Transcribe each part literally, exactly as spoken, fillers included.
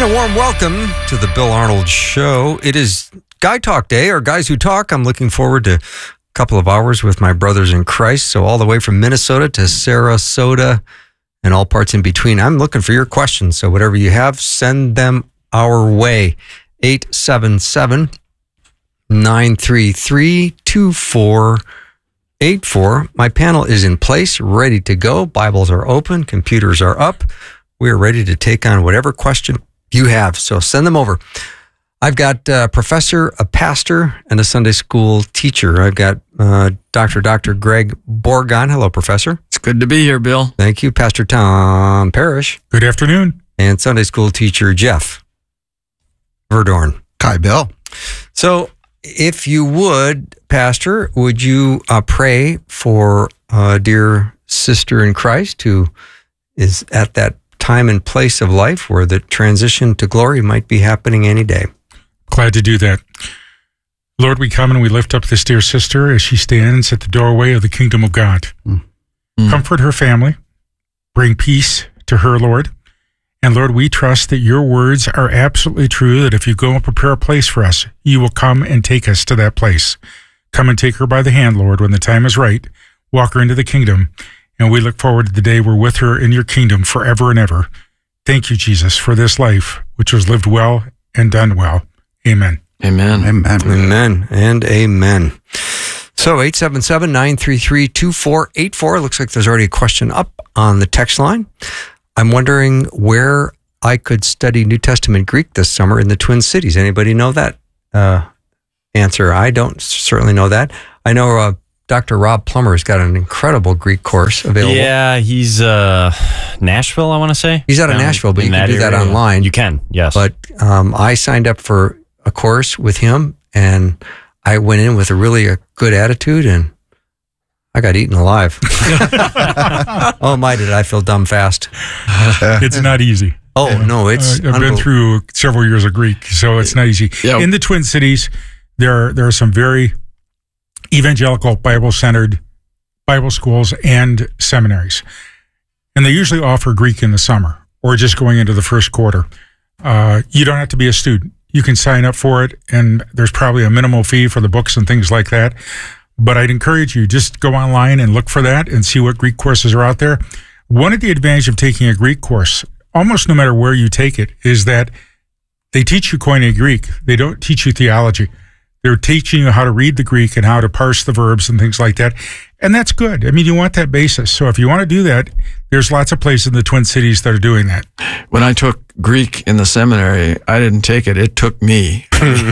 And a warm welcome to the Bill Arnold Show. It is Guy Talk Day, or Guys Who Talk. I'm looking forward to a couple of hours with my brothers in Christ. So all the way from Minnesota to Sarasota and all parts in between. I'm looking for your questions. So whatever you have, send them our way. eight seven seven, nine three three, two four eight four. My panel is in place, ready to go. Bibles are open. Computers are up. We are ready to take on whatever question you have, so send them over. I've got a professor, a pastor, and a Sunday school teacher. I've got uh, Doctor Doctor Greg Borgon. Hello, Professor. It's good to be here, Bill. Thank you. Pastor Tom Parrish. Good afternoon. And Sunday school teacher Jeff Verdorn. Hi, Bill. So if you would, Pastor, would you uh, pray for a dear sister in Christ who is at that time and place of life where the transition to glory might be happening any day? Glad to do that. Lord, we come and we lift up this dear sister as she stands at the doorway of the kingdom of God. Mm. Comfort her family. Bring peace to her, Lord. And Lord, we trust that your words are absolutely true, that if you go and prepare a place for us, you will come and take us to that place. Come and take her by the hand, Lord, when the time is right. Walk her into the kingdom. And we look forward to the day we're with her in your kingdom forever and ever. Thank you, Jesus, for this life, which was lived well and done well. Amen. Amen. Amen. Amen and amen. So eight seven seven, nine three three, two four eight four. Looks like there's already a question up on the text line. I'm wondering where I could study New Testament Greek this summer in the Twin Cities. Anybody know that uh, answer? I don't certainly know that. I know uh, Doctor Rob Plummer has got an incredible Greek course available. Yeah, he's uh, Nashville, I want to say. He's out of um, Nashville, but you can that do that area. online. You can, yes. But um, I signed up for a course with him, and I went in with a really a good attitude, and I got eaten alive. Oh, my, did I feel dumb fast. It's not easy. Oh, uh, no, it's... Uh, I've been through several years of Greek, so it's not easy. Yeah. In the Twin Cities, there, there are some very evangelical, Bible-centered Bible schools and seminaries. And they usually offer Greek in the summer or just going into the first quarter. Uh, you don't have to be a student. You can sign up for it, and there's probably a minimal fee for the books and things like that. But I'd encourage you, just go online and look for that and see what Greek courses are out there. One of the advantages of taking a Greek course, almost no matter where you take it, is that they teach you Koine Greek. They don't teach you theology. They're teaching you how to read the Greek and how to parse the verbs and things like that. And that's good. I mean, you want that basis. So if you want to do that, there's lots of places in the Twin Cities that are doing that. When I took Greek in the seminary, I didn't take it. It took me.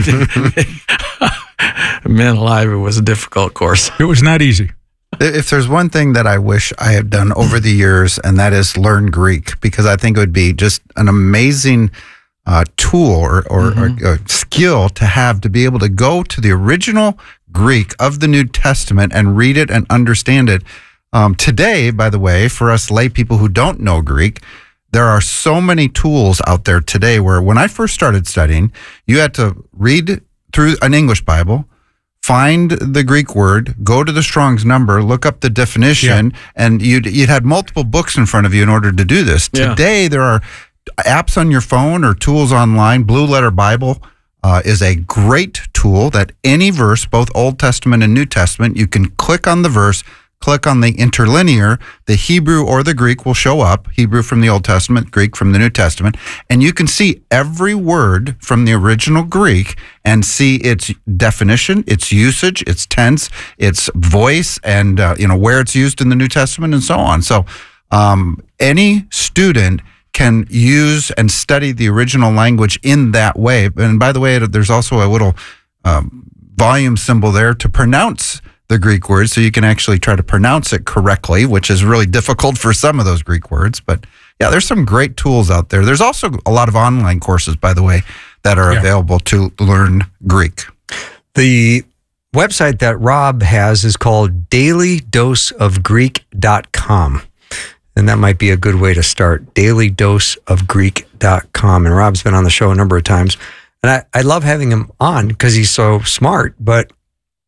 Man alive, it was a difficult course. It was not easy. If there's one thing that I wish I had done over the years, and that is learn Greek, because I think it would be just an amazing uh, tool or, or, mm-hmm. or, or skill to have to be able to go to the original Greek of the New Testament and read it and understand it. Um, today, by the way, for us lay people who don't know Greek, there are so many tools out there today where when I first started studying, you had to read through an English Bible, find the Greek word, go to the Strong's number, look up the definition, yeah. and you'd, you'd had multiple books in front of you in order to do this. Yeah. Today, there are apps on your phone or tools online. Blue Letter Bible uh, is a great tool that any verse, both Old Testament and New Testament, you can click on the verse, click on the interlinear, the Hebrew or the Greek will show up, Hebrew from the Old Testament, Greek from the New Testament, and you can see every word from the original Greek and see its definition, its usage, its tense, its voice, and uh, you know where it's used in the New Testament and so on. So um, any student can use and study the original language in that way. And by the way, there's also a little um, volume symbol there to pronounce the Greek words, so you can actually try to pronounce it correctly, which is really difficult for some of those Greek words. But yeah, there's some great tools out there. There's also a lot of online courses, by the way, that are yeah. available to learn Greek. The website that Rob has is called daily dose of greek dot com. And that might be a good way to start, daily dose of greek dot com. And Rob's been on the show a number of times. And I, I love having him on because he's so smart, but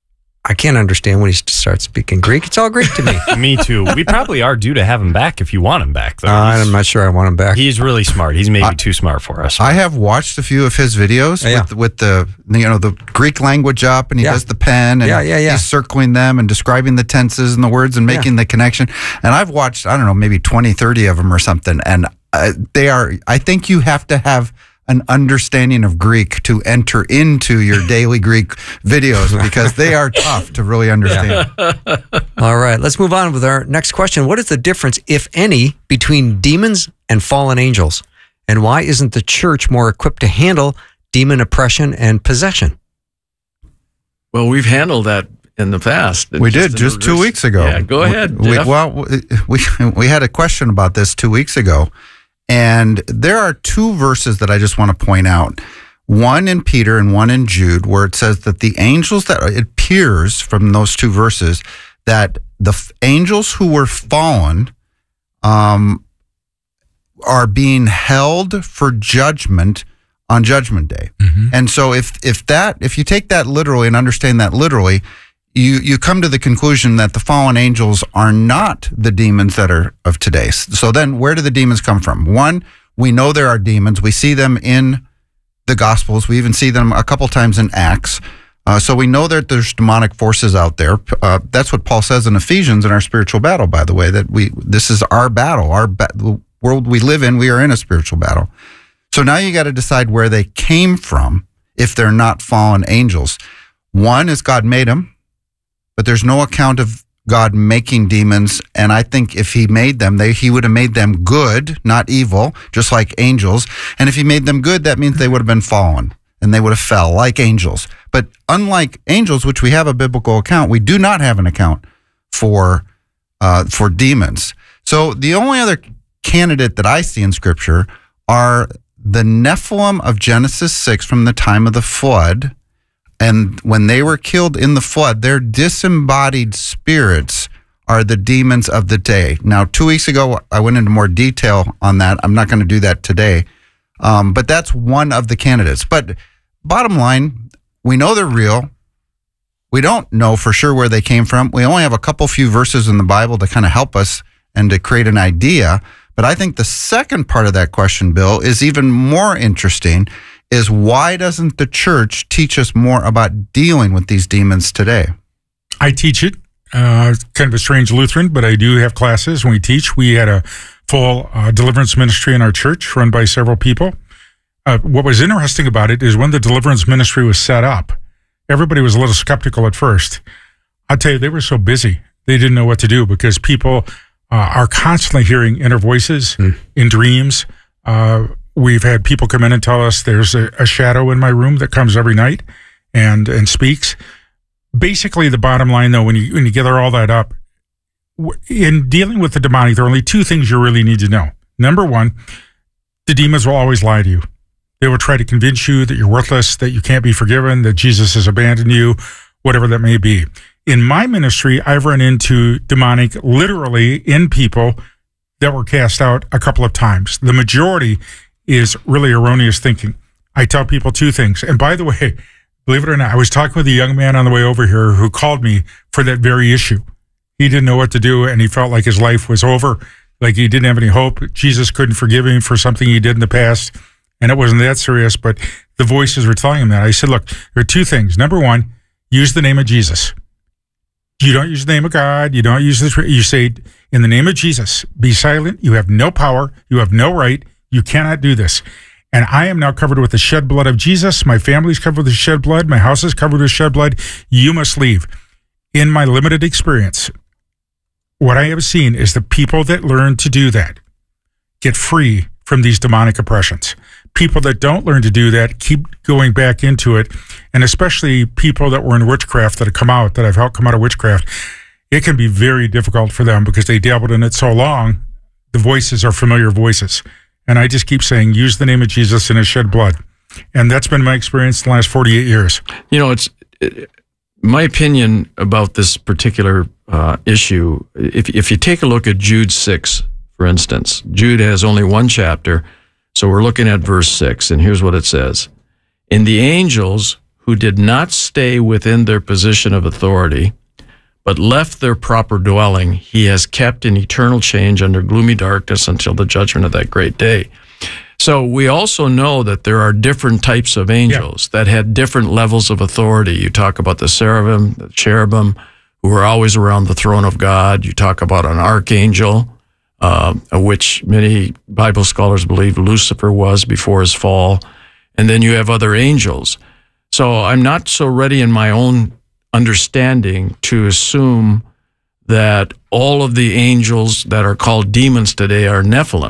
I can't understand when he starts speaking Greek. It's all Greek to me. Me too. We probably are due to have him back if you want him back, though. Uh, He's- I'm not sure I want him back. He's really smart. He's maybe I- too smart for us. I have watched a few of his videos Yeah. with, with the you know the Greek language up, and he Yeah. does the pen, and Yeah, yeah, yeah. he's circling them and describing the tenses and the words and making the connection. And I've watched, I don't know, maybe twenty, thirty of them or something, and uh, they are. I think you have to have an understanding of Greek to enter into your daily Greek videos because they are tough to really understand. All right, let's move on with our next question. What is the difference, if any, between demons and fallen angels? And why isn't the church more equipped to handle demon oppression and possession? Well, we've handled that in the past. We did in just two reverse. weeks ago. Yeah, go ahead. We, Jeff. well, we we had a question about this two weeks ago, and there are two verses that I just want to point out. One in Peter and one in Jude, where it says that the angels that it appears from those two verses that the f- angels who were fallen, um, are being held for judgment on Judgment Day. And so if if that if you take that literally and understand that literally, you you come to the conclusion that the fallen angels are not the demons that are of today. So then where do the demons come from? One, we know there are demons. We see them in the Gospels. We even see them a couple times in Acts. Uh, so we know that there's demonic forces out there. Uh, that's what Paul says in Ephesians in our spiritual battle, by the way, that we this is our battle. Our ba- the world we live in, we are in a spiritual battle. So now you got to decide where they came from if they're not fallen angels. One is God made them, but there's no account of God making demons. And I think if he made them, they, he would have made them good, not evil, just like angels. And if he made them good, that means they would have been fallen and they would have fell like angels. But unlike angels, which we have a biblical account, we do not have an account for uh, for demons. So the only other candidate that I see in Scripture are the Nephilim of Genesis six from the time of the flood. And when they were killed in the flood, their disembodied spirits are the demons of the day. Now, two weeks ago, I went into more detail on that. I'm not going to do that today. Um, but that's one of the candidates. But bottom line, we know they're real. We don't know for sure where they came from. We only have a couple few verses in the Bible to kind of help us and to create an idea. But I think the second part of that question, Bill, is even more interesting, is why doesn't the church teach us more about dealing with these demons today? I teach it. Uh, kind of a strange Lutheran, but I do have classes when we teach. We had a full uh, deliverance ministry in our church run by several people. Uh, what was interesting about it is when the deliverance ministry was set up, everybody was a little skeptical at first. I'll tell you, they were so busy. They didn't know what to do because people uh, are constantly hearing inner voices mm. in dreams. Uh, we've had people come in and tell us there's a, a shadow in my room that comes every night and and speaks. Basically, the bottom line, though, when you when you gather all that up, in dealing with the demonic, there are only two things you really need to know. Number one, the demons will always lie to you. They will try to convince you that you're worthless, that you can't be forgiven, that Jesus has abandoned you, whatever that may be. In my ministry, I've run into demonic literally in people that were cast out a couple of times. The majority is really erroneous thinking. I tell people two things. And by the way, believe it or not, I was talking with a young man on the way over here who called me for that very issue. He didn't know what to do, and he felt like his life was over, like he didn't have any hope. Jesus couldn't forgive him for something he did in the past, and it wasn't that serious, but the voices were telling him that. I said, look, there are two things. Number one, use the name of Jesus. You don't use the name of God. You don't use the, you say, in the name of Jesus, be silent. You have no power. You have no right. You cannot do this. And I am now covered with the shed blood of Jesus. My family's covered with the shed blood. My house is covered with shed blood. You must leave. In my limited experience, what I have seen is the people that learn to do that get free from these demonic oppressions. People that don't learn to do that keep going back into it. And especially people that were in witchcraft that have come out, that I've helped come out of witchcraft, it can be very difficult for them because they dabbled in it so long. The voices are familiar voices. And I just keep saying, use the name of Jesus and his shed blood. And that's been my experience in the last forty-eight years. You know, it's it, my opinion about this particular uh, issue. If if you take a look at Jude six, for instance, Jude has only one chapter. So we're looking at verse six, and here's what it says. And the angels who did not stay within their position of authority, but left their proper dwelling, he has kept in eternal change under gloomy darkness until the judgment of that great day. So we also know that there are different types of angels yeah. that had different levels of authority. You talk about the seraphim, the cherubim, who were always around the throne of God. You talk about an archangel, uh, which many Bible scholars believe Lucifer was before his fall. And then you have other angels. So I'm not so ready in my own understanding to assume that all of the angels that are called demons today are Nephilim.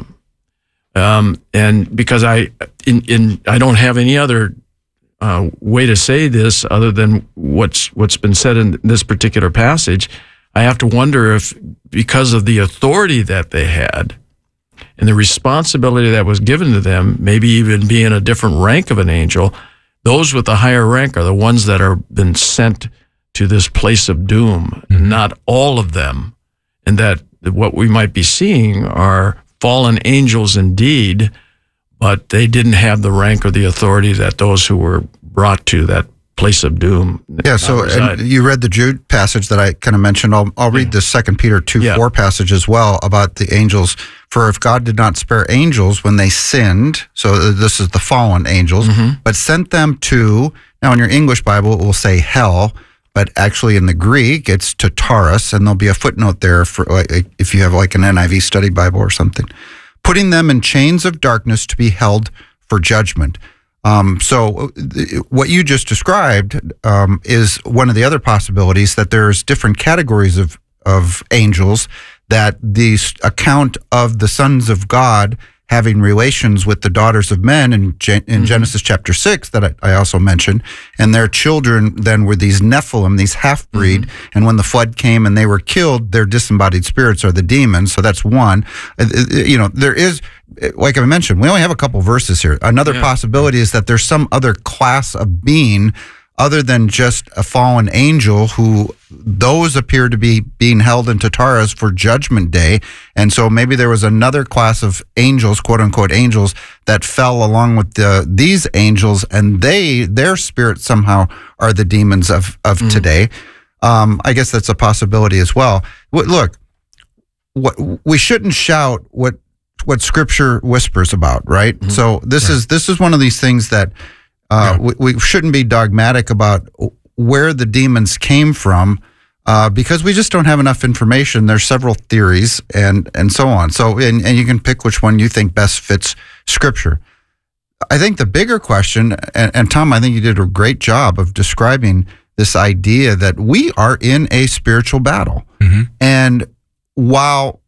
Um, and because I, in, in, I don't have any other uh, way to say this other than what's what's been said in this particular passage, I have to wonder if, because of the authority that they had and the responsibility that was given to them, maybe even being a different rank of an angel, those with the higher rank are the ones that are been sent to this place of doom, mm-hmm. not all of them, and that what we might be seeing are fallen angels indeed, but they didn't have the rank or the authority that those who were brought to that place of doom. Yeah, so and you read the Jude passage that I kind of mentioned. I'll, I'll read yeah. the Second Peter two yeah. four passage as well about the angels. For if God did not spare angels when they sinned, so this is the fallen angels, mm-hmm. but sent them to, now in your English Bible it will say hell, but actually in the Greek, it's Tartarus, and there'll be a footnote there for if you have like an N I V study Bible or something. Putting them in chains of darkness to be held for judgment. Um, so what you just described um, is one of the other possibilities, that there's different categories of, of angels, that the account of the sons of God having relations with the daughters of men in, Gen- in mm-hmm. Genesis chapter six that I, I also mentioned, and their children then were these Nephilim, these half-breed, mm-hmm. and when the flood came and they were killed, their disembodied spirits are the demons, so that's one. You know, there is, like I mentioned, we only have a couple verses here. Another yeah. possibility is that there's some other class of being other than just a fallen angel, who those appear to be being held in Tartarus for judgment day. And so maybe there was another class of angels, quote unquote angels, that fell along with the, these angels, and they, their spirits somehow are the demons of, of mm. today. Um, I guess that's a possibility as well. Look, what, we shouldn't shout what, what Scripture whispers about, right? Mm-hmm. So this right. is, this is one of these things that, Uh, yeah. we, we shouldn't be dogmatic about where the demons came from, uh, because we just don't have enough information. There's several theories and, and so on. So, and, and you can pick which one you think best fits Scripture. I think the bigger question, and, and Tom, I think you did a great job of describing this idea that we are in a spiritual battle. Mm-hmm. And while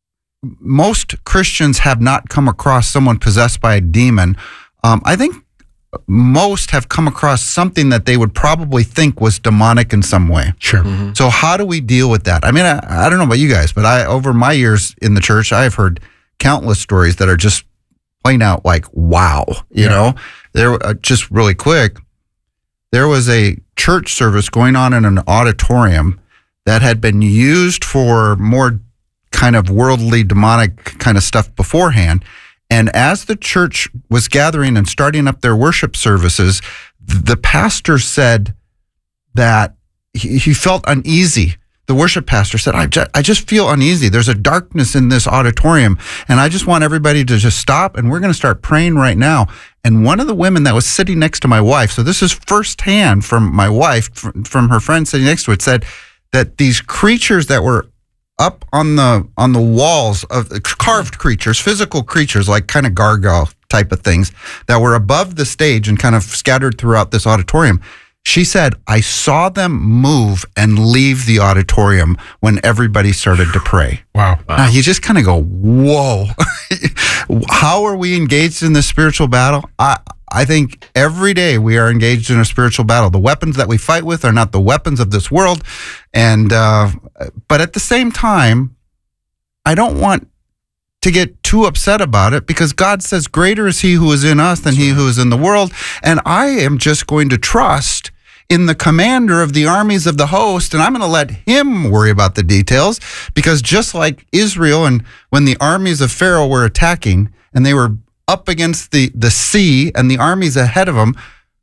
most Christians have not come across someone possessed by a demon, um, I think most have come across something that they would probably think was demonic in some way. Sure. Mm-hmm. So how do we deal with that? I mean, I, I don't know about you guys, but I, over my years in the church, I've heard countless stories that are just plain out like, wow, you yeah. know, there, uh, just really quick, there was a church service going on in an auditorium that had been used for more kind of worldly demonic kind of stuff beforehand. And as the church was gathering and starting up their worship services, the pastor said that he, he felt uneasy. The worship pastor said, I just, I just feel uneasy. There's a darkness in this auditorium, and I just want everybody to just stop, and we're going to start praying right now. And one of the women that was sitting next to my wife, so this is firsthand from my wife, from, from her friend sitting next to it, said that these creatures that were up on the on the walls of carved creatures, physical creatures like kind of gargoyle type of things that were above the stage and kind of scattered throughout this auditorium. She said, I saw them move and leave the auditorium when everybody started to pray. Wow. wow. Now you just kind of go, whoa. How are we engaged in this spiritual battle? I I think every day we are engaged in a spiritual battle. The weapons that we fight with are not the weapons of this world. And, uh, but at the same time, I don't want to get too upset about it, because God says greater is he who is in us than he who is in the world. And I am just going to trust in the commander of the armies of the host, and I'm going to let him worry about the details, because just like Israel, and when the armies of Pharaoh were attacking and they were up against the, the sea and the armies ahead of them,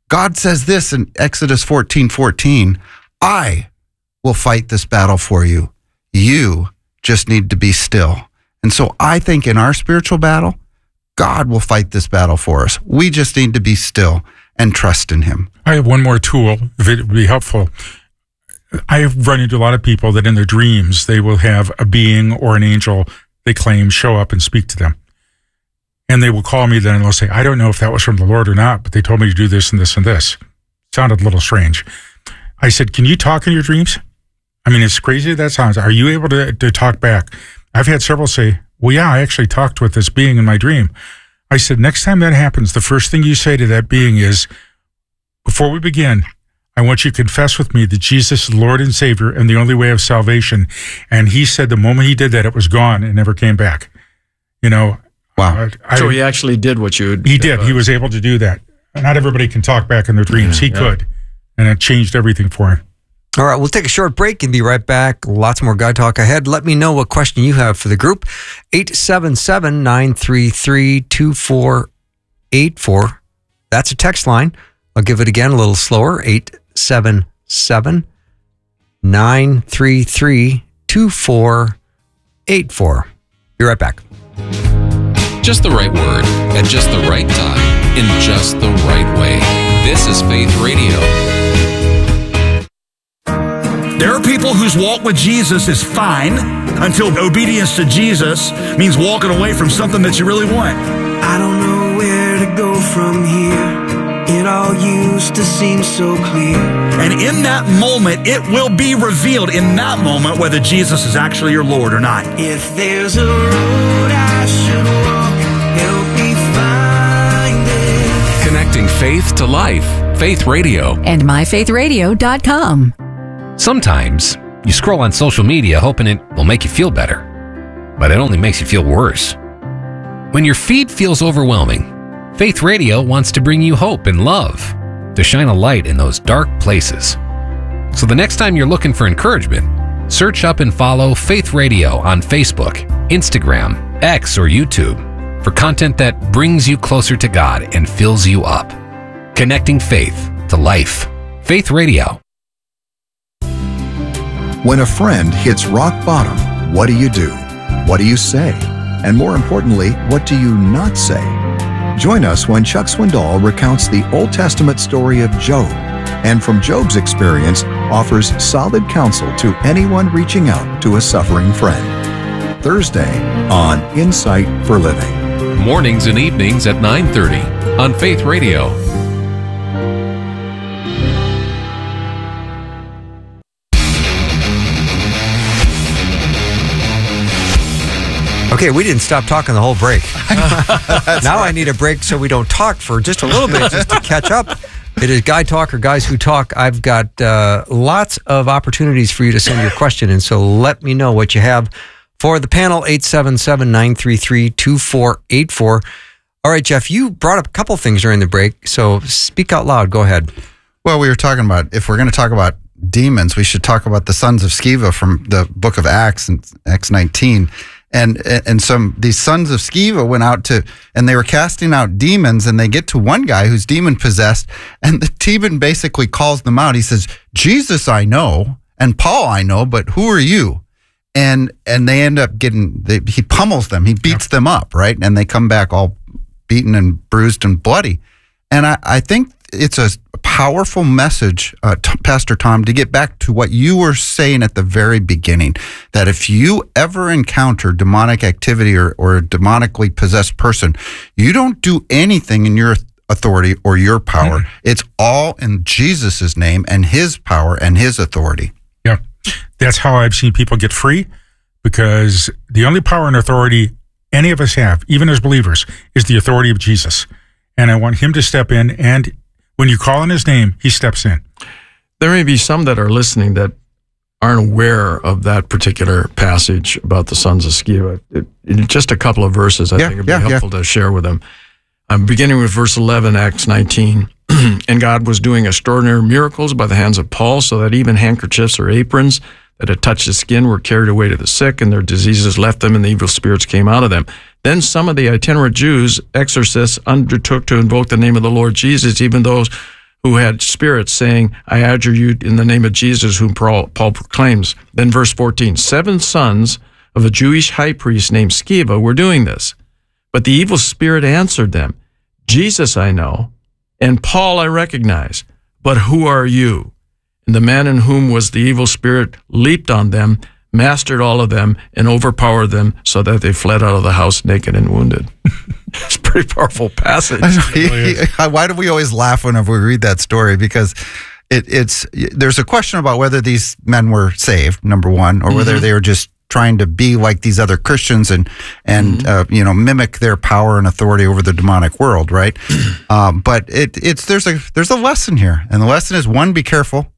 God says this in Exodus fourteen fourteen, I will fight this battle for you. You just need to be still. And so I think in our spiritual battle, God will fight this battle for us. We just need to be still and trust in him. I have one more tool, if it would be helpful. I have run into a lot of people that in their dreams, they will have a being or an angel they claim show up and speak to them. And they will call me then and they'll say, I don't know if that was from the Lord or not, but they told me to do this and this and this. Sounded a little strange. I said, can you talk in your dreams? I mean, as crazy as that sounds, are you able to, to talk back? I've had several say, well, yeah, I actually talked with this being in my dream. I said, next time that happens, the first thing you say to that being is, before we begin, I want you to confess with me that Jesus is Lord and Savior and the only way of salvation. And he said the moment he did that, it was gone and never came back. You know, wow. I, So he actually did what you... He did. Uh, he was able to do that. Not everybody can talk back in their dreams. Yeah, he yeah. could. And it changed everything for him. All right, we'll take a short break and be right back. Lots more Guy Talk ahead. Let me know what question you have for the group. eight seven seven, nine three three, two four eight four. That's a text line. I'll give it again a little slower. eight seven seven, nine three three, two four eight four. Be right back. Just the right word at just the right time in just the right way. This is Faith Radio. There are people whose walk with Jesus is fine until obedience to Jesus means walking away from something that you really want. I don't know where to go from here. It all used to seem so clear. And in that moment, it will be revealed in that moment whether Jesus is actually your Lord or not. If there's a road I should walk, help me find it. Connecting faith to life. Faith Radio. And my faith radio dot com. Sometimes you scroll on social media hoping it will make you feel better, but it only makes you feel worse. When your feed feels overwhelming, Faith Radio wants to bring you hope and love, to shine a light in those dark places. So the next time you're looking for encouragement, search up and follow Faith Radio on Facebook, Instagram, X, or YouTube for content that brings you closer to God and fills you up. Connecting faith to life. Faith Radio. When a friend hits rock bottom, what do you do? What do you say? And more importantly, what do you not say? Join us when Chuck Swindoll recounts the Old Testament story of Job, and from Job's experience offers solid counsel to anyone reaching out to a suffering friend. Thursday on Insight for Living. Mornings and evenings at nine thirty on Faith Radio. Okay, we didn't stop talking the whole break. Now right. I need a break so we don't talk for just a little bit just to catch up. It is Guy Talk or Guys Who Talk. I've got uh, lots of opportunities for you to send your question in, so let me know what you have for the panel, eight seven seven, nine three three, two four eight four. All right, Jeff, you brought up a couple things during the break, so speak out loud. Go ahead. Well, we were talking about, if we're going to talk about demons, we should talk about the sons of Sceva from the book of Acts, in Acts nineteen. And and some these sons of Sceva went out to, and they were casting out demons, and they get to one guy who's demon possessed, and the demon basically calls them out. He says, Jesus I know, and Paul I know, but who are you? And and they end up getting, they, he pummels them, he beats yep. them up, right? And they come back all beaten and bruised and bloody. And I, I think it's a powerful message, uh, t- Pastor Tom, to get back to what you were saying at the very beginning, that if you ever encounter demonic activity or, or a demonically possessed person, you don't do anything in your authority or your power. Mm-hmm. It's all in Jesus' name and his power and his authority. Yeah, that's how I've seen people get free, because the only power and authority any of us have, even as believers, is the authority of Jesus. And I want him to step in, and when you call on his name, he steps in. There may be some that are listening that aren't aware of that particular passage about the sons of Sceva. It, it, just a couple of verses I yeah, think would yeah, be helpful yeah. to share with them. I'm beginning with verse eleven, Acts nineteen. And God was doing extraordinary miracles by the hands of Paul, so that even handkerchiefs or aprons that had touched his skin were carried away to the sick, and their diseases left them, and the evil spirits came out of them. Then some of the itinerant Jews, exorcists, undertook to invoke the name of the Lord Jesus, even those who had spirits saying, I adjure you in the name of Jesus, whom Paul, Paul proclaims. Then verse fourteen, seven sons of a Jewish high priest named Sceva were doing this. But the evil spirit answered them, Jesus I know, and Paul I recognize, but who are you? And the man in whom was the evil spirit leaped on them, mastered all of them, and overpowered them so that they fled out of the house naked and wounded. It's a pretty powerful passage. Why do we always laugh whenever we read that story? Because it, it's there's a question about whether these men were saved, number one, or whether mm-hmm. they were just trying to be like these other Christians and and mm-hmm. uh, you know mimic their power and authority over the demonic world, right? um, but it it's there's a there's a lesson here, and the lesson is, one, be careful.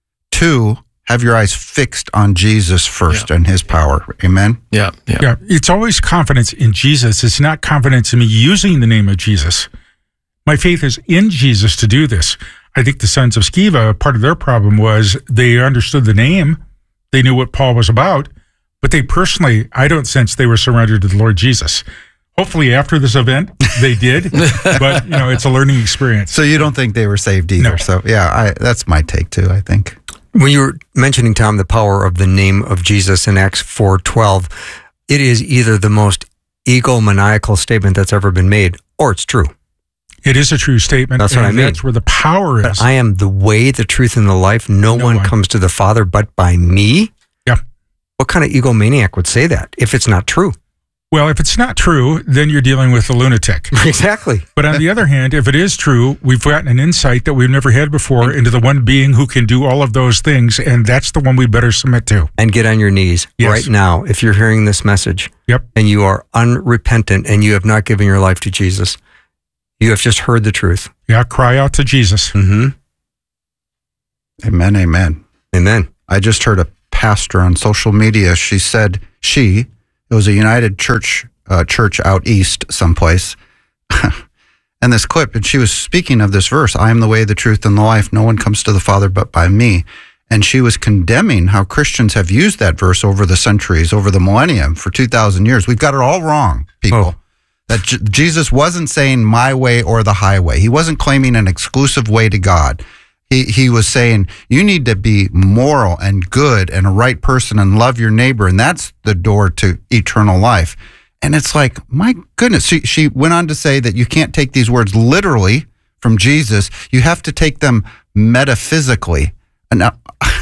Two, have your eyes fixed on Jesus first yeah. and his power. Amen? Yeah, yeah. Yeah. It's always confidence in Jesus. It's not confidence in me using the name of Jesus. My faith is in Jesus to do this. I think the sons of Sceva, part of their problem was they understood the name. They knew what Paul was about, but they personally, I don't sense they were surrendered to the Lord Jesus. Hopefully after this event, they did, but you know, it's a learning experience. So you don't think they were saved either? No. So yeah, I, that's my take too, I think. When you were mentioning, Tom, the power of the name of Jesus in Acts four twelve, it is either the most egomaniacal statement that's ever been made, or it's true. It is a true statement. That's what I mean. That's where the power is. But I am the way, the truth, and the life. No, no one, one comes to the Father but by me. Yeah. What kind of egomaniac would say that if it's not true? Well, if it's not true, then you're dealing with a lunatic. Exactly. But on the other hand, if it is true, we've gotten an insight that we've never had before into the one being who can do all of those things, and that's the one we better submit to. And get on your knees yes. right now if you're hearing this message. Yep. And you are unrepentant and you have not given your life to Jesus. You have just heard the truth. Yeah, cry out to Jesus. Mm-hmm. Amen, amen. Amen. I just heard a pastor on social media. She said she... It was a United Church uh, church out east someplace. And this clip, and she was speaking of this verse, I am the way, the truth, and the life. No one comes to the Father but by me. And she was condemning how Christians have used that verse over the centuries, over the millennium, for two thousand years. We've got it all wrong, people. Oh. That J- Jesus wasn't saying my way or the highway. He wasn't claiming an exclusive way to God. He he was saying, you need to be moral and good and a right person and love your neighbor, and that's the door to eternal life. And it's like, my goodness. She, she went on to say that you can't take these words literally from Jesus. You have to take them metaphysically. And now,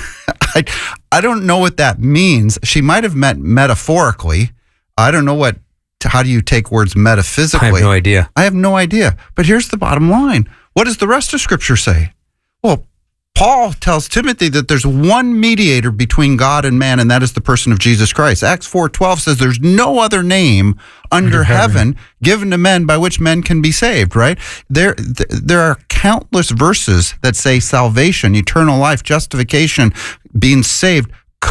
I, I don't know what that means. She might have meant metaphorically. I don't know what, how do you take words metaphysically? I have no idea. I have no idea. But here's the bottom line. What does the rest of Scripture say? Well, Paul tells Timothy that there's one mediator between God and man, and that is the person of Jesus Christ. Acts four twelve says there's no other name under, under heaven, heaven given to men by which men can be saved, right? There, th- there are countless verses that say salvation, eternal life, justification, being saved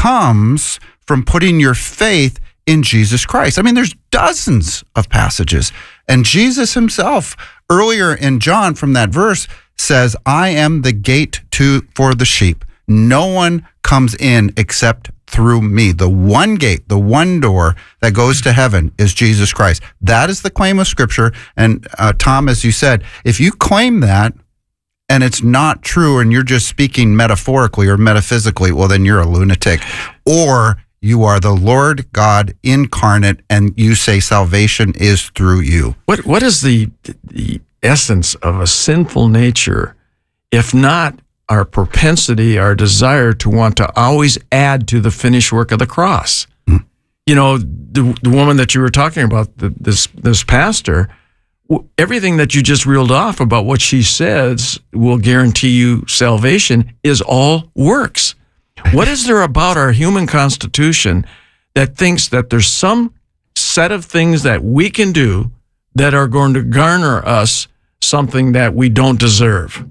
comes from putting your faith in Jesus Christ. I mean, there's dozens of passages. And Jesus himself, earlier in John from that verse, says, I am the gate to for the sheep. No one comes in except through me. The one gate, the one door that goes to heaven is Jesus Christ. That is the claim of Scripture. And uh, Tom, as you said, if you claim that and it's not true and you're just speaking metaphorically or metaphysically, well, then you're a lunatic. Or you are the Lord God incarnate and you say salvation is through you. What What is the the essence of a sinful nature, if not our propensity, our desire to want to always add to the finished work of the cross? Mm. You know, the, the woman that you were talking about, the, this this pastor, everything that you just reeled off about what she says will guarantee you salvation is all works. What is there about our human constitution that thinks that there's some set of things that we can do that are going to garner us something that we don't deserve?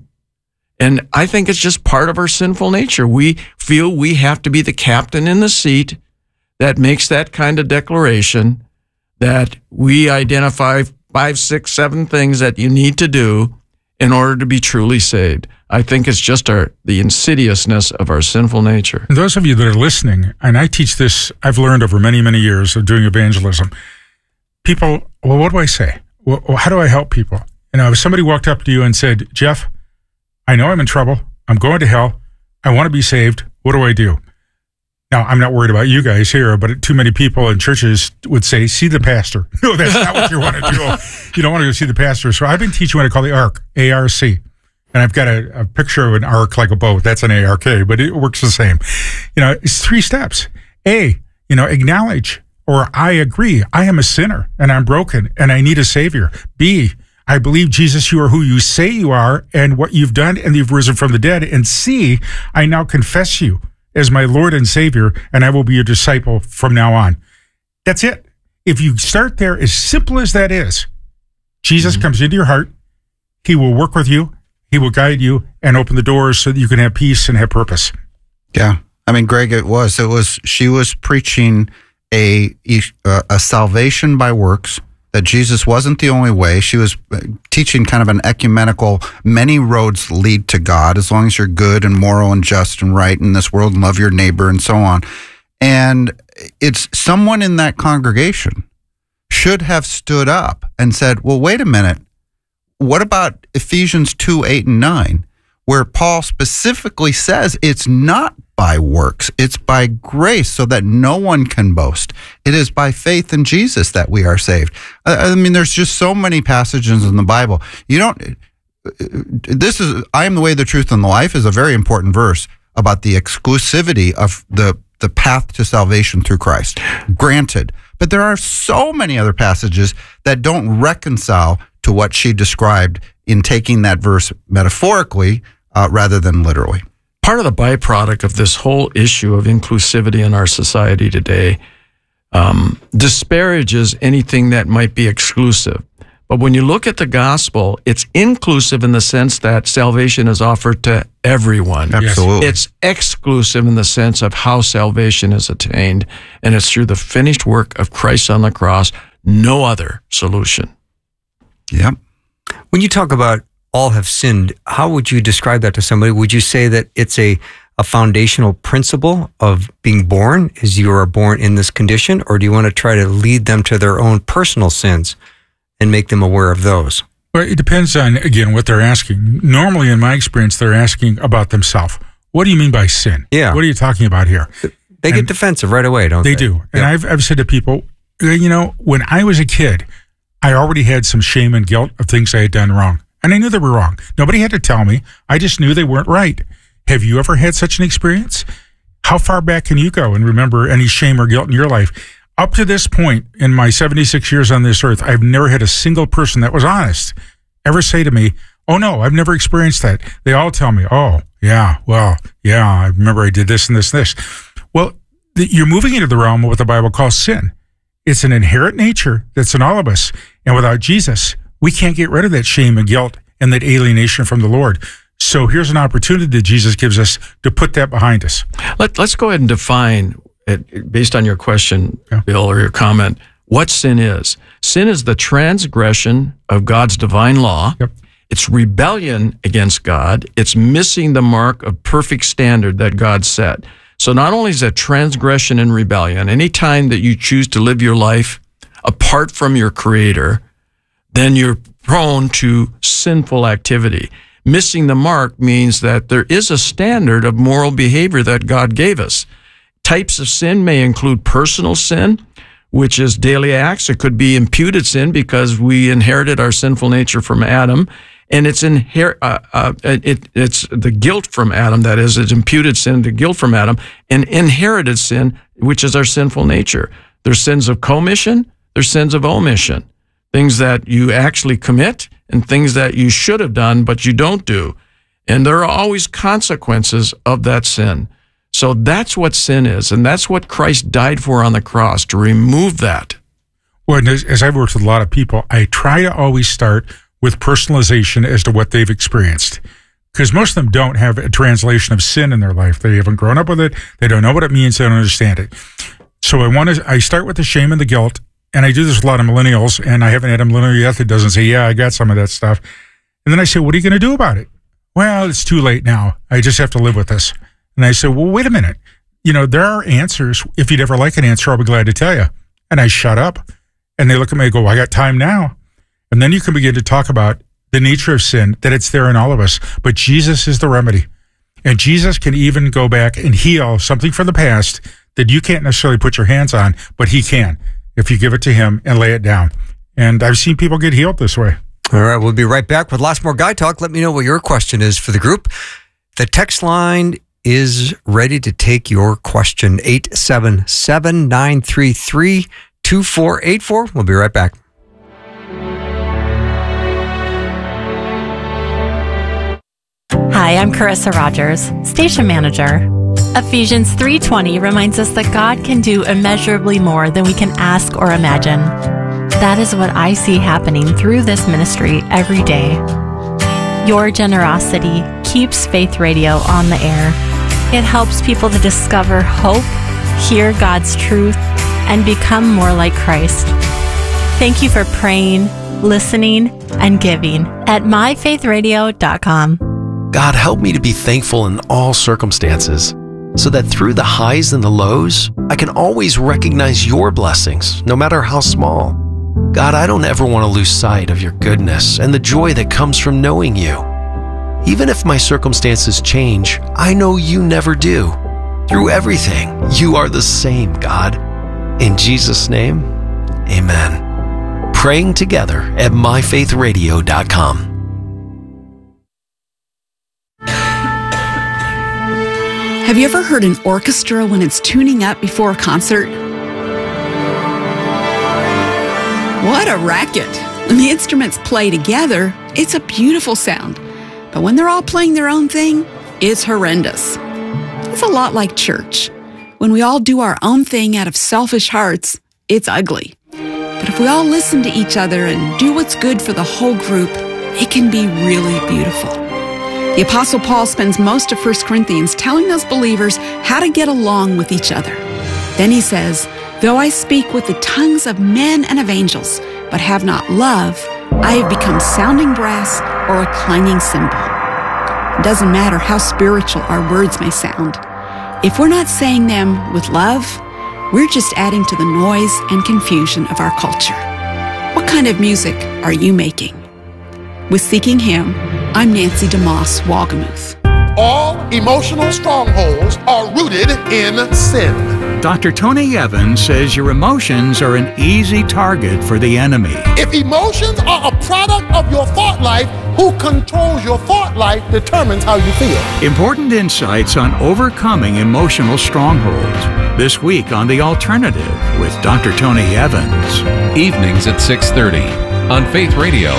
And I think it's just part of our sinful nature. We feel we have to be the captain in the seat that makes that kind of declaration, that we identify five, six, seven things that you need to do in order to be truly saved. I think it's just our the insidiousness of our sinful nature. And those of you that are listening, and I teach this, I've learned over many, many years of doing evangelism. People, well, what do I say? Well, how do I help people? You know, if somebody walked up to you and said, Jeff, I know I'm in trouble. I'm going to hell. I want to be saved. What do I do? Now, I'm not worried about you guys here, but too many people in churches would say, see the pastor. No, that's not what you want to do. You don't want to go see the pastor. So I've been teaching what I call the ARC, A R C. And I've got a, a picture of an arc like a boat. That's an A R K, but it works the same. You know, it's three steps. A, you know, acknowledge or I agree. I am a sinner and I'm broken and I need a savior. B, I believe, Jesus, you are who you say you are and what you've done and you've risen from the dead. And C, I now confess you as my Lord and Savior, and I will be your disciple from now on. That's it. If you start there, as simple as that is, Jesus mm-hmm. comes into your heart. He will work with you. He will guide you and open the doors so that you can have peace and have purpose. Yeah. I mean, Greg, it was, it was, she was preaching a, a salvation by works, that Jesus wasn't the only way. She was teaching kind of an ecumenical, many roads lead to God, as long as you're good and moral and just and right in this world and love your neighbor and so on. And it's someone in that congregation should have stood up and said, well, wait a minute. What about Ephesians two, eight, and nine, where Paul specifically says it's not by works, it's by grace, so that no one can boast. It is by faith in Jesus that we are saved. I mean, there's just so many passages in the Bible. You don't, this is, I am the way, the truth, and the life is a very important verse about the exclusivity of the, the path to salvation through Christ. Granted. But there are so many other passages that don't reconcile to what she described in taking that verse metaphorically uh, rather than literally. Part of the byproduct of this whole issue of inclusivity in our society today um, disparages anything that might be exclusive. But when you look at the gospel, it's inclusive in the sense that salvation is offered to everyone. Absolutely. It's exclusive in the sense of how salvation is attained, and it's through the finished work of Christ on the cross, no other solution. Yep. When you talk about all have sinned, how would you describe that to somebody? Would you say that it's a, a foundational principle of being born, is you are born in this condition, or do you want to try to lead them to their own personal sins and make them aware of those? Well, it depends on, again, what they're asking. Normally, in my experience, they're asking about themselves. What do you mean by sin? Yeah. What are you talking about here? They and get defensive right away, don't they? They do. Yep. And I've, I've said to people, you know, when I was a kid, I already had some shame and guilt of things I had done wrong. And I knew they were wrong. Nobody had to tell me. I just knew they weren't right. Have you ever had such an experience? How far back can you go and remember any shame or guilt in your life? Up to this point, in my seventy-six years on this earth, I've never had a single person that was honest ever say to me, oh, no, I've never experienced that. They all tell me, oh, yeah, well, yeah, I remember I did this and this and this. Well, you're moving into the realm of what the Bible calls sin. It's an inherent nature that's in all of us. And without Jesus, we can't get rid of that shame and guilt and that alienation from the Lord. So here's an opportunity that Jesus gives us to put that behind us. Let, let's go ahead and define it, based on your question, yeah. Bill, or your comment, what sin is. Sin is the transgression of God's divine law. Yep. It's rebellion against God. It's missing the mark of perfect standard that God set. So not only is it transgression and rebellion, any time that you choose to live your life apart from your Creator, then you're prone to sinful activity. Missing the mark means that there is a standard of moral behavior that God gave us. Types of sin may include personal sin, which is daily acts. It could be imputed sin because we inherited our sinful nature from Adam, and it's inher- uh, uh, it, it's the guilt from Adam, that is, it's imputed sin, the guilt from Adam, and inherited sin, which is our sinful nature. There's sins of commission, there's sins of omission, things that you actually commit and things that you should have done but you don't do. And there are always consequences of that sin. So that's what sin is, and that's what Christ died for on the cross, to remove that. Well, as, as I've worked with a lot of people, I try to always start with personalization as to what they've experienced. Because most of them don't have a translation of sin in their life. They haven't grown up with it. They don't know what it means. They don't understand it. So I want to, I start with the shame and the guilt, and I do this with a lot of millennials, and I haven't had a millennial yet that doesn't say, yeah, I got some of that stuff. And then I say, what are you going to do about it? Well, it's too late now. I just have to live with this. And I say, well, wait a minute. You know, there are answers. If you'd ever like an answer, I'll be glad to tell you. And I shut up. And they look at me and go, well, I got time now. And then you can begin to talk about the nature of sin, that it's there in all of us. But Jesus is the remedy. And Jesus can even go back and heal something from the past that you can't necessarily put your hands on, but he can if you give it to him and lay it down. And I've seen people get healed this way. All right, we'll be right back with lots more Guy Talk. Let me know what your question is for the group. The text line is ready to take your question. eight seven seven, nine three three, two four eight four. We'll be right back. Hi, I'm Carissa Rogers, station manager. Ephesians three twenty reminds us that God can do immeasurably more than we can ask or imagine. That is what I see happening through this ministry every day. Your generosity keeps Faith Radio on the air. It helps people to discover hope, hear God's truth, and become more like Christ. Thank you for praying, listening, and giving at my faith radio dot com. God, help me to be thankful in all circumstances, so that through the highs and the lows, I can always recognize your blessings, no matter how small. God, I don't ever want to lose sight of your goodness and the joy that comes from knowing you. Even if my circumstances change, I know you never do. Through everything, you are the same, God. In Jesus' name, amen. Praying together at my faith radio dot com. Have you ever heard an orchestra when it's tuning up before a concert? What a racket! When the instruments play together, it's a beautiful sound. But when they're all playing their own thing, it's horrendous. It's a lot like church. When we all do our own thing out of selfish hearts, it's ugly. But if we all listen to each other and do what's good for the whole group, it can be really beautiful. The Apostle Paul spends most of First Corinthians telling those believers how to get along with each other. Then he says, though I speak with the tongues of men and of angels, but have not love, I have become sounding brass or a clanging cymbal. It doesn't matter how spiritual our words may sound. If we're not saying them with love, we're just adding to the noise and confusion of our culture. What kind of music are you making? With Seeking Him, I'm Nancy DeMoss Walgamuth. All emotional strongholds are rooted in sin. Doctor Tony Evans says your emotions are an easy target for the enemy. If emotions are a product of your thought life, who controls your thought life determines how you feel. Important insights on overcoming emotional strongholds. This week on The Alternative with Doctor Tony Evans. Evenings at six thirty on Faith Radio.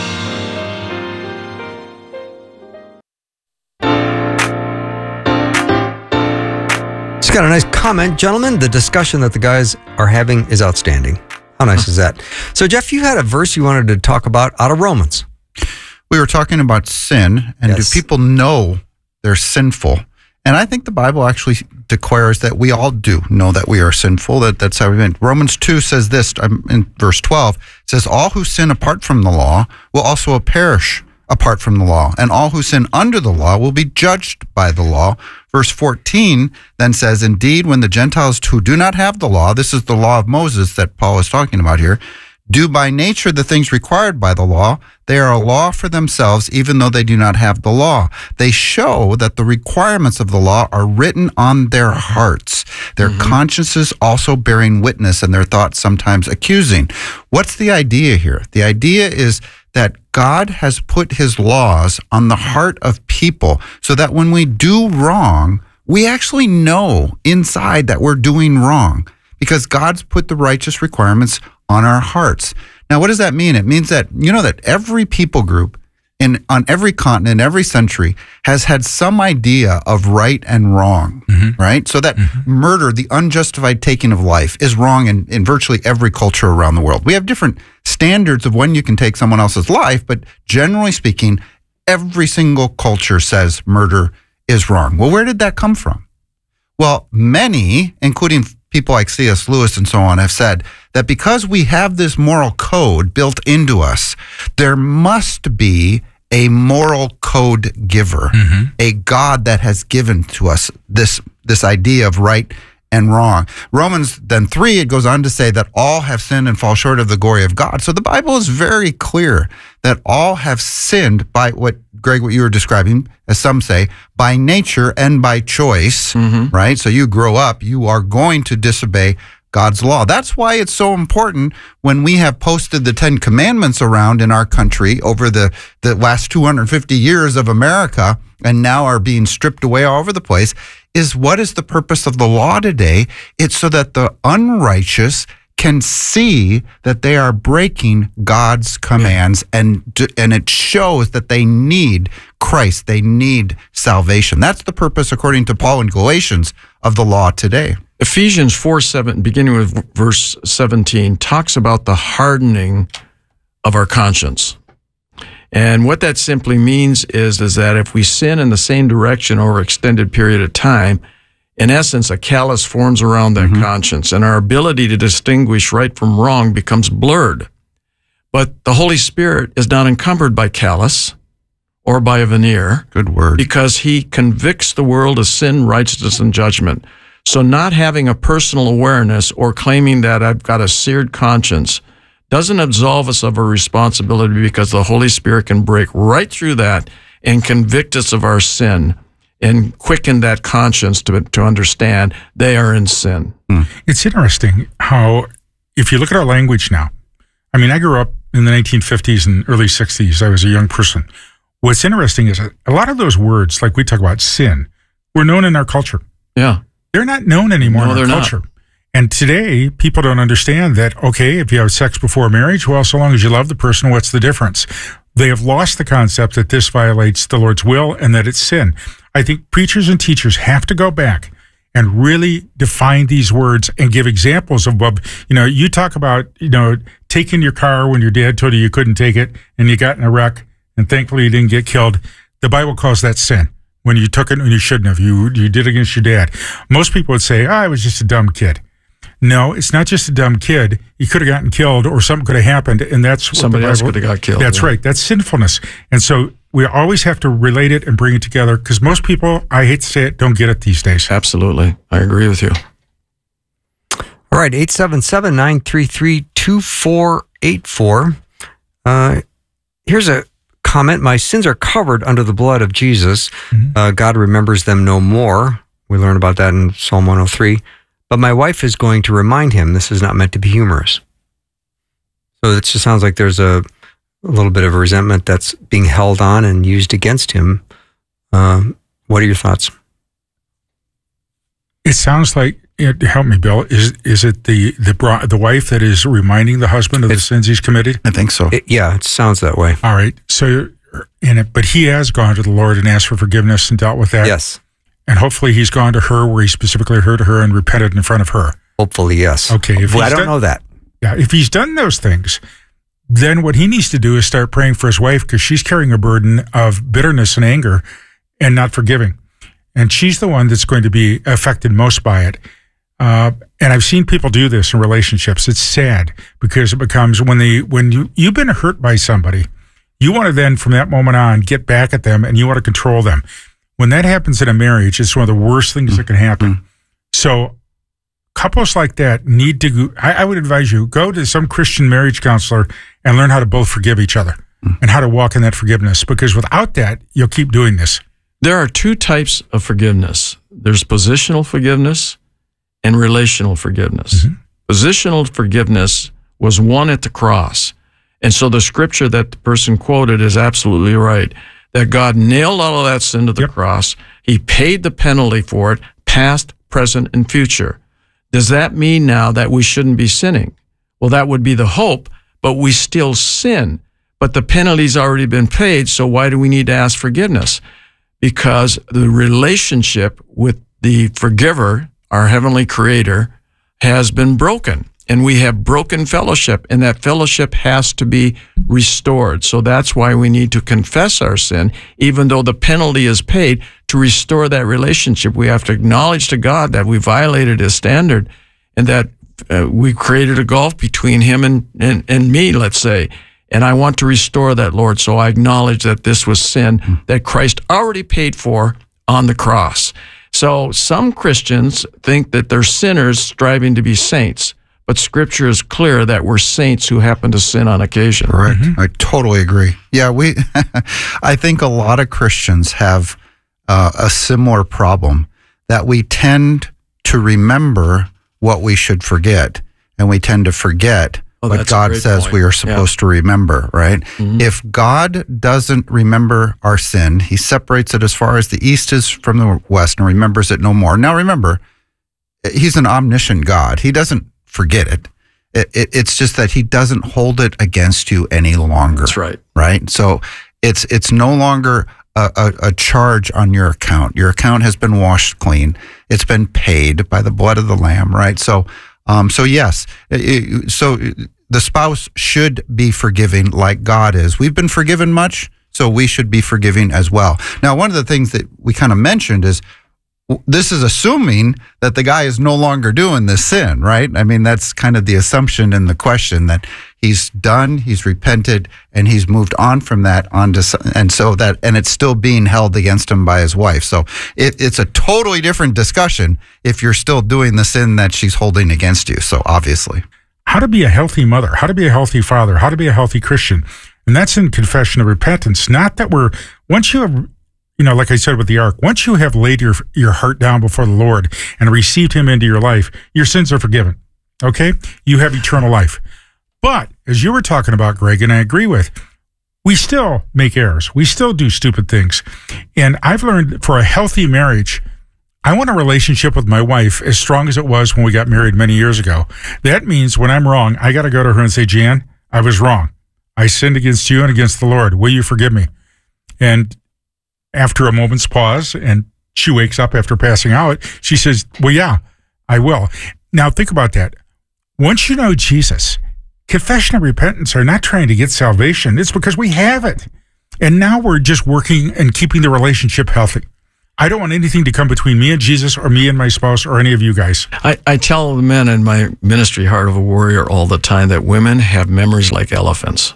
Just got a nice comment, gentlemen. The discussion that the guys are having is outstanding. How nice is that? So, Jeff, you had a verse you wanted to talk about out of Romans. We were talking about sin, and Yes. do people know they're sinful? And I think the Bible actually declares that we all do know that we are sinful. That that's how we meant. Romans two says this um, in verse twelve. It says, all who sin apart from the law will also perish apart from the law, and all who sin under the law will be judged by the law. Verse fourteen then says, indeed, when the Gentiles who do not have the law, this is the law of Moses that Paul is talking about here, do by nature the things required by the law, they are a law for themselves, even though they do not have the law. They show that the requirements of the law are written on their hearts, their mm-hmm. consciences also bearing witness, and their thoughts sometimes accusing. What's the idea here? The idea is that God has put his laws on the heart of people so that when we do wrong, we actually know inside that we're doing wrong because God's put the righteous requirements on our hearts. Now, what does that mean? It means that, you know, that every people group in on every continent, every century has had some idea of right and wrong, mm-hmm. right? So that mm-hmm. murder, the unjustified taking of life, is wrong in, in virtually every culture around the world. We have different standards of when you can take someone else's life, but generally speaking, every single culture says murder is wrong. Well, where did that come from? Well, many, including people like C S Lewis and so on, have said that because we have this moral code built into us, there must be a moral code giver, mm-hmm. a God that has given to us this, this idea of right and wrong. Romans then three, it goes on to say that all have sinned and fall short of the glory of God. So the Bible is very clear that all have sinned by what, Greg, what you were describing, as some say, by nature and by choice, Mm-hmm. right? So you grow up, you are going to disobey God's law. That's why it's so important when we have posted the Ten Commandments around in our country over the, the last two hundred fifty years of America and now are being stripped away all over the place, is what is the purpose of the law today? It's so that the unrighteous can see that they are breaking God's commands, and and it shows that they need Christ. They need salvation. That's the purpose, according to Paul in Galatians, of the law today. Ephesians four seven, beginning with verse seventeen, talks about the hardening of our conscience. And what that simply means is, is that if we sin in the same direction over an extended period of time, in essence, a callus forms around that mm-hmm. conscience, and our ability to distinguish right from wrong becomes blurred. But the Holy Spirit is not encumbered by callus or by a veneer. Good word. Because he convicts the world of sin, righteousness, and judgment. So not having a personal awareness or claiming that I've got a seared conscience doesn't absolve us of our responsibility, because the Holy Spirit can break right through that and convict us of our sin and quicken that conscience to to understand they are in sin. It's interesting how, if you look at our language now, I mean, I grew up in the nineteen fifties and early sixties. I was a young person. What's interesting is a lot of those words, like we talk about sin, were known in our culture. Yeah. They're not known anymore No, in our they're culture. not. And today, people don't understand that, okay, if you have sex before marriage, well, so long as you love the person, what's the difference? They have lost the concept that this violates the Lord's will and that it's sin. I think preachers and teachers have to go back and really define these words and give examples of what, you know, you talk about, you know, taking your car when your dad told you you couldn't take it and you got in a wreck and thankfully you didn't get killed. The Bible calls that sin. When you took it when you shouldn't have. You you did it against your dad. Most people would say, oh, I was just a dumb kid. No, it's not just a dumb kid. He could have gotten killed or something could have happened, and that's what Somebody the else Bible- could have got killed. That's yeah. right. That's sinfulness. And so we always have to relate it and bring it together, because most people, I hate to say it, don't get it these days. Absolutely. I agree with you. All right, eight seven seven, nine three three, two four eight four. Uh, here's a comment. My sins are covered under the blood of Jesus. Mm-hmm. Uh, God remembers them no more. We learn about that in Psalm one oh three. But my wife is going to remind him. This is not meant to be humorous. So it just sounds like there's a, a little bit of resentment that's being held on and used against him. Um, what are your thoughts? It sounds like, it, help me, Bill, is is it the the bro- the wife that is reminding the husband of It's- the sins he's committed? I think so. It, yeah, it sounds that way. All right. So, in it, but he has gone to the Lord and asked for forgiveness and dealt with that. Yes. And hopefully he's gone to her where he specifically heard her and repented in front of her. Hopefully, yes. Okay. If Well, I he's don't done- know that. Yeah. If he's done those things, then what he needs to do is start praying for his wife, because she's carrying a burden of bitterness and anger and not forgiving. And she's the one that's going to be affected most by it. Uh, and I've seen people do this in relationships. It's sad, because it becomes when they, when you, you've been hurt by somebody, you want to then from that moment on get back at them and you want to control them. When that happens in a marriage, it's one of the worst things that can happen. So couples like that need to go, I, I would advise you, go to some Christian marriage counselor and learn how to both forgive each other and how to walk in that forgiveness, because without that, you'll keep doing this. There are two types of forgiveness. There's positional forgiveness and relational forgiveness. Mm-hmm. Positional forgiveness was won at the cross. And so the scripture that the person quoted is absolutely right, that God nailed all of that sin to the Yep. cross. He paid the penalty for it, past, present, and future. Does that mean now that we shouldn't be sinning? Well, that would be the hope, but we still sin. But the penalty's already been paid, so why do we need to ask forgiveness? Because the relationship with the forgiver, our heavenly creator, has been broken. And we have broken fellowship, and that fellowship has to be restored. So that's why we need to confess our sin, even though the penalty is paid. To restore that relationship, we have to acknowledge to God that we violated his standard and that uh, we created a gulf between him and, and, and me, let's say. And I want to restore that, Lord. So I acknowledge that this was sin that Christ already paid for on the cross. So some Christians think that they're sinners striving to be saints. but Scripture is clear that we're saints who happen to sin on occasion. Correct. Mm-hmm. I totally agree. Yeah, we. I think a lot of Christians have uh, a similar problem, that we tend to remember what we should forget, and we tend to forget Oh, what God says point. we are supposed yeah. to remember, right? Mm-hmm. If God doesn't remember our sin, he separates it as far as the east is from the west and remembers it no more. Now remember, he's an omniscient God. He doesn't forget it. It, it. It's just that he doesn't hold it against you any longer. That's right. Right? So it's it's no longer a, a, a charge on your account. Your account has been washed clean. It's been paid by the blood of the Lamb, right? So Um, so yes, it, so the spouse should be forgiving like God is. We've been forgiven much, so we should be forgiving as well. Now, one of the things that we kind of mentioned is this is assuming that the guy is no longer doing this sin, right? I mean, that's kind of the assumption in the question, that he's done, he's repented, and he's moved on from that on to, and so that, and it's still being held against him by his wife. So it, it's a totally different discussion if you're still doing the sin that she's holding against you. So obviously. How to be a healthy mother, how to be a healthy father, how to be a healthy Christian. And that's in confession of repentance. Not that we're, once you have, you know, like I said with the ark, once you have laid your your heart down before the Lord and received him into your life, your sins are forgiven. Okay? You have eternal life. But as you were talking about, Greg, and I agree with, we still make errors. We still do stupid things. And I've learned for a healthy marriage, I want a relationship with my wife as strong as it was when we got married many years ago. That means when I'm wrong, I got to go to her and say, Jan, I was wrong. I sinned against you and against the Lord. Will you forgive me? And after a moment's pause, and she wakes up after passing out, she says, well, yeah, I will. Now think about that. Once you know Jesus, confession and repentance are not trying to get salvation. It's because we have it. And now we're just working and keeping the relationship healthy. I don't want anything to come between me and Jesus or me and my spouse or any of you guys. I, I tell the men in my ministry, Heart of a Warrior, all the time that women have memories like elephants.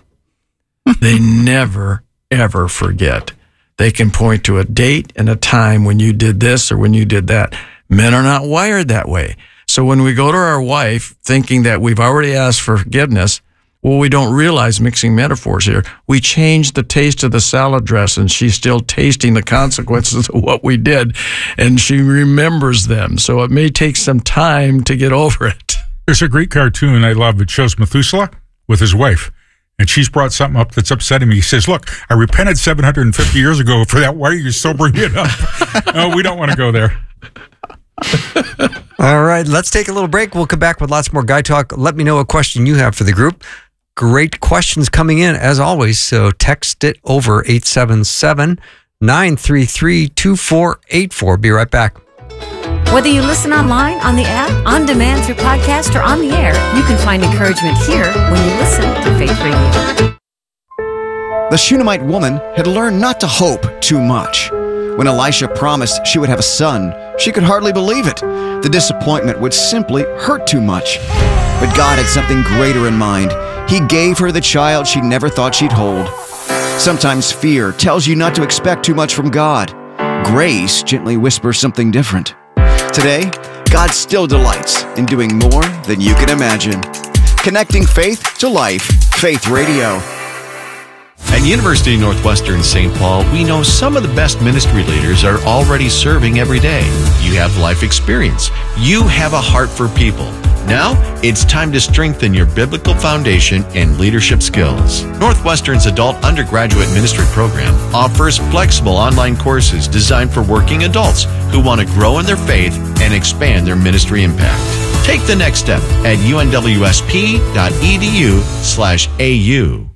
They never, ever forget. They can point to a date and a time when you did this or when you did that. Men are not wired that way. So when we go to our wife thinking that we've already asked for forgiveness, well, we don't realize, mixing metaphors here, we changed the taste of the salad dress and she's still tasting the consequences of what we did, and she remembers them. So it may take some time to get over it. There's a great cartoon I love. It shows Methuselah with his wife, and she's brought something up that's upsetting me. He says, look, I repented seven hundred fifty years ago for that. Why are you still bringing it up? No, we don't want to go there. All right, let's take a little break. We'll come back with lots more Guy Talk. Let me know a question you have for the group. Great questions coming in, as always, so text it over eight seven seven, nine three three, two four eight four. Be right back. Whether you listen online, on the app, on demand through podcast, or on the air, you can find encouragement here when you listen to Faith Radio. The Shunammite woman had learned not to hope too much. When Elisha promised she would have a son, she could hardly believe it. The disappointment would simply hurt too much. But God had something greater in mind. He gave her the child she never thought she'd hold. Sometimes fear tells you not to expect too much from God. Grace gently whispers something different. Today, God still delights in doing more than you can imagine. Connecting faith to life. Faith Radio. At University of Northwestern Saint Paul, we know some of the best ministry leaders are already serving every day. You have life experience. You have a heart for people. Now, it's time to strengthen your biblical foundation and leadership skills. Northwestern's adult undergraduate ministry program offers flexible online courses designed for working adults who want to grow in their faith and expand their ministry impact. Take the next step at unwsp.edu slash AU.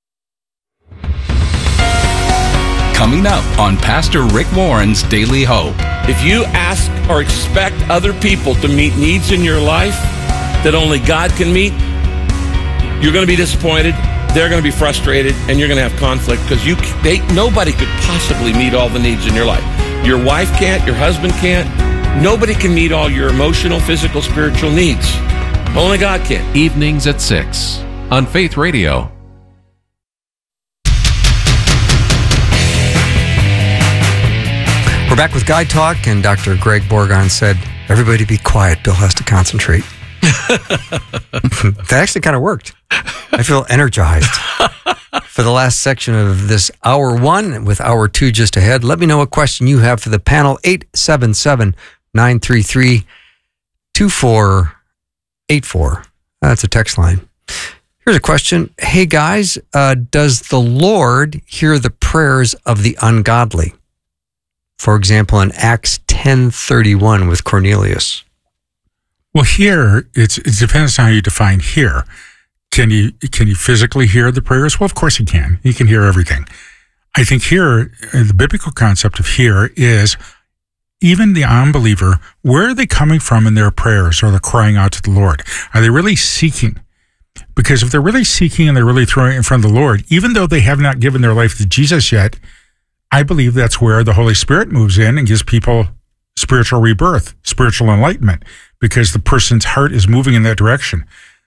Coming up on Pastor Rick Warren's Daily Hope. If you ask or expect other people to meet needs in your life that only God can meet, you're going to be disappointed, they're going to be frustrated, and you're going to have conflict because you they, nobody could possibly meet all the needs in your life. Your wife can't, your husband can't. Nobody can meet all your emotional, physical, spiritual needs. Only God can. Evenings at six on Faith Radio. We're back with Guy Talk, and Doctor Greg Borgon said, everybody be quiet. Bill has to concentrate. That actually kind of worked. I feel energized. For the last section of this hour one, with hour two just ahead, let me know what question you have for the panel. eight seven seven, nine three three, two four eight four. That's a text line. Here's a question. Hey guys, uh, does the Lord hear the prayers of the ungodly? For example, in Acts ten thirty-one with Cornelius. Well, here, it's, it depends on how you define hear. Can you, can you physically hear the prayers? Well, of course he can. He can hear everything. I think here, the biblical concept of hear is even the unbeliever, where are they coming from in their prayers or they're crying out to the Lord? Are they really seeking? Because if they're really seeking and they're really throwing it in front of the Lord, even though they have not given their life to Jesus yet, I believe that's where the Holy Spirit moves in and gives people spiritual rebirth, spiritual enlightenment, because the person's heart is moving in that direction.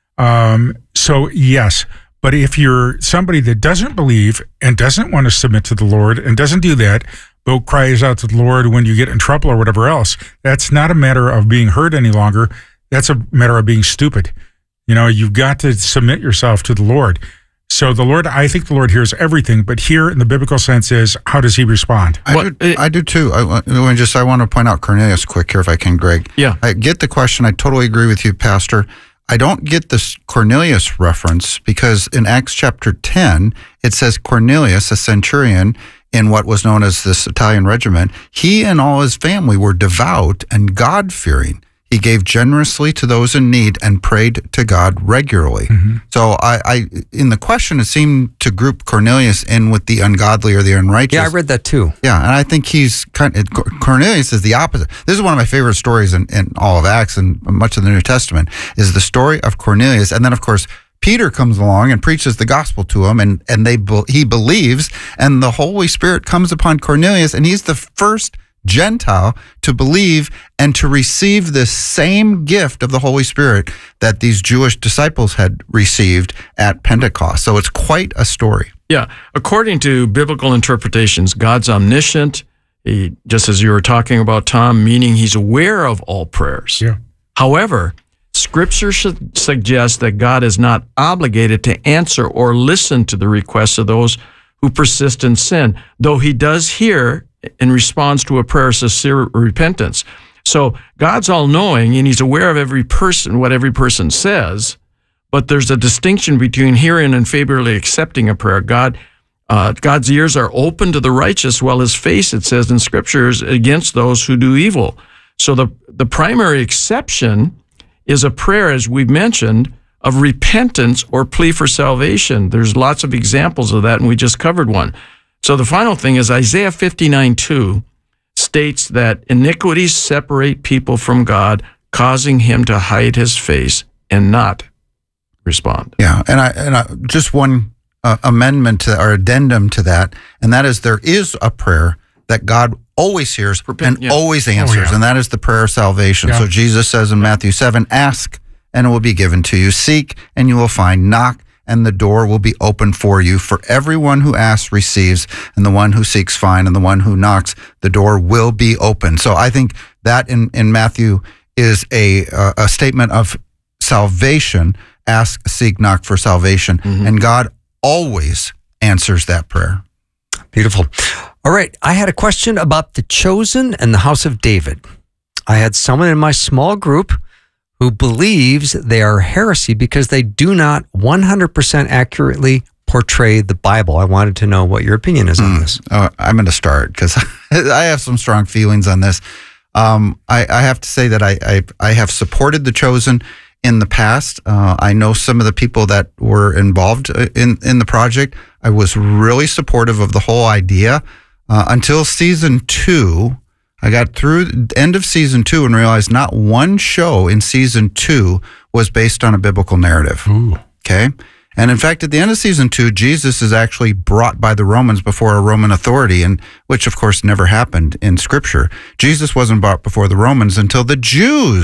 Um, so yes, but if you're somebody that doesn't believe and doesn't want to submit to the Lord and doesn't do that, but cries out to the Lord when you get in trouble or whatever else, that's not a matter of being heard any longer. That's a matter of being stupid. You know, you've got to submit yourself to the Lord. So the Lord, I think the Lord hears everything, but here in the biblical sense is, how does he respond? I, do, I do too. I, I just I want to point out Cornelius quick here, if I can, Greg. Yeah. I get the question. I totally agree with you, Pastor. I don't get this Cornelius reference because in Acts chapter ten, it says Cornelius, a centurion in what was known as this Italian regiment, he and all his family were devout and God-fearing. He gave generously to those in need and prayed to God regularly. Mm-hmm. So I, I, in the question, it seemed to group Cornelius in with the ungodly or the unrighteous. Yeah, I read that too. Yeah, and I think he's kind of, Cornelius is the opposite. This is one of my favorite stories in, in all of Acts and much of the New Testament, is the story of Cornelius. And then, of course, Peter comes along and preaches the gospel to him, and, and they he believes, and the Holy Spirit comes upon Cornelius, and he's the first Gentile to believe and to receive the same gift of the Holy Spirit that these Jewish disciples had received at Pentecost. So it's quite a story. Yeah. According to biblical interpretations, God's omniscient, he, just as you were talking about, Tom, meaning he's aware of all prayers. Yeah. However, Scripture should suggest that God is not obligated to answer or listen to the requests of those who persist in sin, though he does hear in response to a prayer of sincere repentance. So God's all-knowing, and he's aware of every person, what every person says, but there's a distinction between hearing and favorably accepting a prayer. God, uh, God's ears are open to the righteous, while his face, it says in Scripture, is against those who do evil. So the, the primary exception is a prayer, as we've mentioned, of repentance or plea for salvation. There's lots of examples of that, and we just covered one. So the final thing is Isaiah fifty-nine two states that iniquities separate people from God, causing him to hide his face and not respond. Yeah, and I and I, just one uh, amendment to, or addendum to that, and that is there is a prayer that God always hears and yeah. always answers, oh, yeah. and that is the prayer of salvation. Yeah. So Jesus says in Matthew seven, ask and it will be given to you, seek and you will find, knock and the door will be open for you. For everyone who asks receives, and the one who seeks finds, and the one who knocks, the door will be open. So I think that in, in Matthew is a uh, a statement of salvation. Ask, seek, knock for salvation. Mm-hmm. And God always answers that prayer. Beautiful. All right. I had a question about the Chosen and the House of David. I had someone in my small group who believes they are heresy because they do not one hundred percent accurately portray the Bible. I wanted to know what your opinion is on mm. this. Uh, I'm going to start because I have some strong feelings on this. Um, I, I have to say that I, I, I have supported the Chosen in the past. Uh, I know some of the people that were involved in, in the project. I was really supportive of the whole idea uh, until season two. I got through the end of season two and realized not one show in season two was based on a biblical narrative. Ooh. Okay. And in fact, at the end of season two, Jesus is actually brought by the Romans before a Roman authority, and which of course never happened in Scripture. Jesus wasn't brought before the Romans until the Jews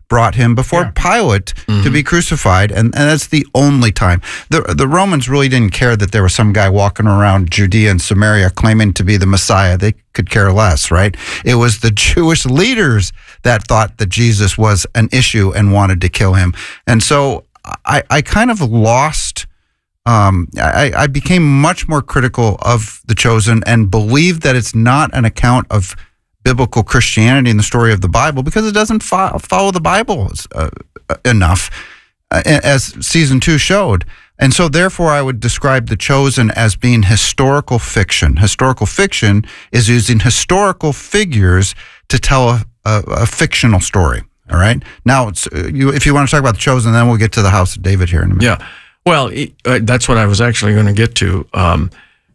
brought him before yeah. Pilate mm-hmm. to be crucified, and, and that's the only time. The the Romans really didn't care that there was some guy walking around Judea and Samaria claiming to be the Messiah. They could care less, right? It was the Jewish leaders that thought that Jesus was an issue and wanted to kill him. And so I, I kind of lost, um, I, I became much more critical of The Chosen and believe that it's not an account of biblical Christianity in the story of the Bible because it doesn't fo- follow the Bible uh, enough, uh, as season two showed. And so therefore I would describe The Chosen as being historical fiction. Historical fiction is using historical figures to tell a, a, a fictional story. All right. Now, it's, uh, you, if you want to talk about The Chosen, then we'll get to the House of David here in a minute. Yeah. Well, uh, that's what I was actually going to get to. Um,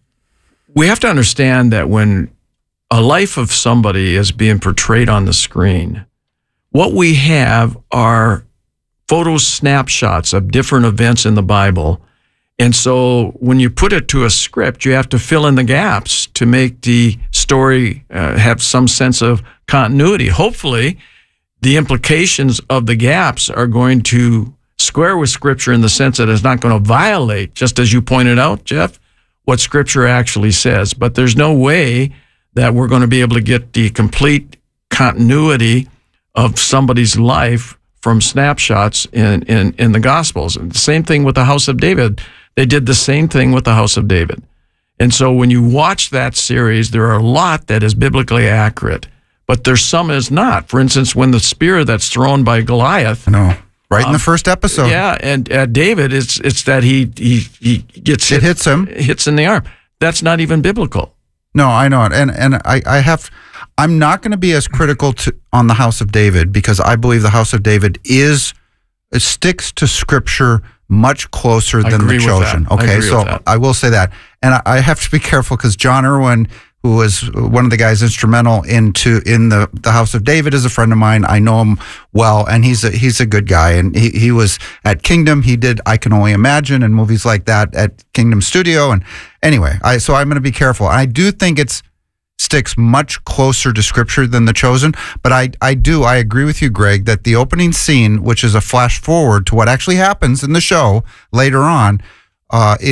we have to understand that when a life of somebody is being portrayed on the screen, what we have are photo snapshots of different events in the Bible. And so when you put it to a script, you have to fill in the gaps to make the story uh, have some sense of continuity. Hopefully, the implications of the gaps are going to square with Scripture in the sense that it's not going to violate, just as you pointed out, Jeff, what Scripture actually says. But there's no way that we're going to be able to get the complete continuity of somebody's life from snapshots in, in, in the Gospels. And the same thing with the House of David. They did the same thing with the House of David. And so when you watch that series, there are a lot that is biblically accurate, but there's some is not. For instance, when the spear that's thrown by Goliath. No, right um, in the first episode. Yeah, and uh, David, it's it's that he he, he gets it hit, hits him. Hits in the arm. That's not even biblical. No, I know it. And and I, I have I'm not going to be as critical to on the House of David because I believe the House of David is it sticks to Scripture much closer I than The Chosen. I okay, so I will say that. And I, I have to be careful because John Irwin, who was one of the guys instrumental into in the, the House of David, is a friend of mine. I know him well, and he's a he's a good guy. And he, he was at Kingdom. He did I Can Only Imagine and movies like that at Kingdom Studio. And anyway, I so I'm going to be careful. I do think it's sticks much closer to Scripture than The Chosen. But I I do I agree with you, Greg, that the opening scene, which is a flash forward to what actually happens in the show later on, uh,